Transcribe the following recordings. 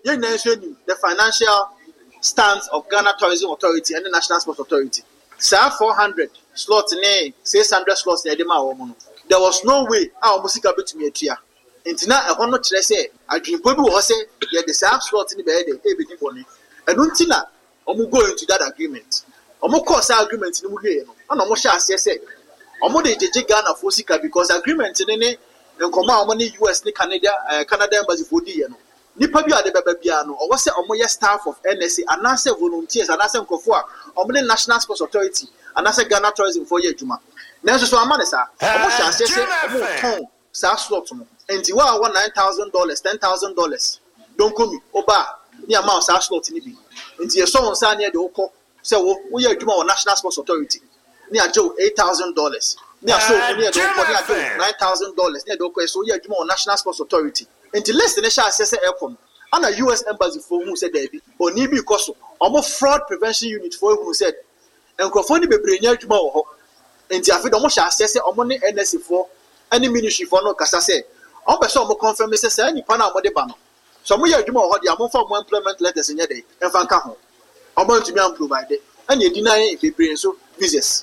the financial stance of Ghana Tourism Authority and the National Sports Authority. Sir, 400 slots in 600 slots in Edema. There was no way our music bit to me here. Intina, I want not to say, I dream Bobby was say, yeah, the same slots in the bed, every morning. And Untina, I'm going into that agreement. I'm of course agreement in the way. And I'm sure I say, I'm more than Ghana for Sika because agreement in any and command money US, Canada embassy for the Nipa bi ade beba no owo se omoye staff of NSA and answer volunteers and answer nkofo a omne National Sports Authority and answer Ghana Tourism for ye adwuma na so amane sa omo sha se omo ton sa slot no enti wa $9,000 $10,000 don komi oba ni amount sa slot ni bi enti ye so won sa ne de okọ se wo ye adwuma on National Sports Authority ni ajo $8,000 ni aso ni de okọ ni ajo $9,000 ni de okọ so ye adwuma on National Sports Authority. Until less than a share says aircom and a US embassy for who said Debbie or Nibi Koso, almost fraud prevention unit for who said, and Crofoni be bring you tomorrow. And Jaffe almost says on money NSC for any ministry for no Cassase. On the summer confirm Mrs. Any Pana Modebano. So we are doing what the amount for employment letters in your day and Fancaho. I'm going to be unprovided and you deny if you bring so business.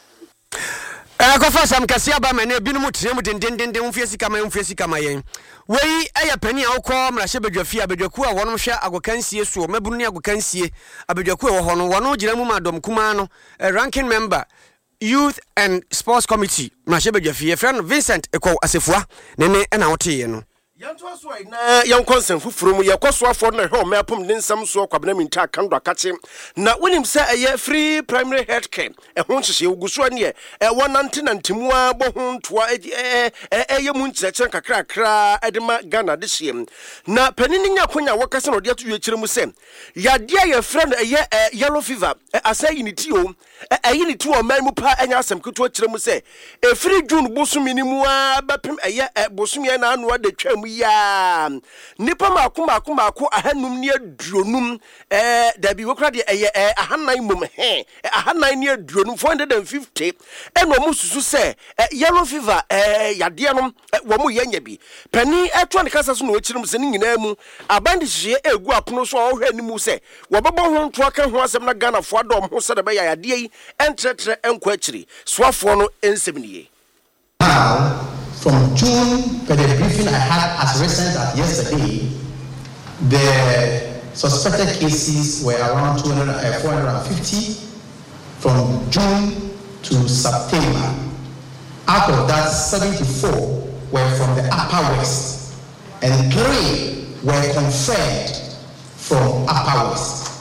Kofa sam kasia ba mane binumu tiemu dendenden umfiesi kama yen wei aya pani awko mrahye badwafie abadwaku a wono hwe agokansie so mabunu ne agokansie abadwaku wo hono wono gira mu madom kuma no ranking member Youth and Sports Committee mrahye badwafie friend Vincent Eko Asefua nene na wote no yanto aso ai na yankonsen fufuru mu yekoso afo na hwe o mapom ne nsam so kwabena minta kando akache na wonim se eye free primary health care ho nhye uguso ne wonantenantemu aboho ntoa eye mu nkyerɛkyerɛ kakrakra edema Ghana de hye na panini nya konya wokase no de ato yekire mu se yade ye friend eye yellow fever asai ni ti o ni ti o man mu pa anya asem keto akire mu se free June bosumi ni mu abapem eye bosumi na anu de twam ya nipa maako ahanum ne aduonum da bi wokra de ahanan mum ahanan ne aduonum 450 eno mususu se yellow fever yade no wo mu yanya bi pani eto ne kasa so no okirim se nyina mu abandi hye egu apono so wo hwani mu se wo bebo ho nto aka ho asem na Ghana fo adom ho se de be yade yi entretre enko akiri soafo no ensebniye. From June, per the briefing I had as recent as yesterday, the suspected cases were around 450 from June to September. Out of that, 74 were from the Upper West, and 3 were confirmed from Upper West.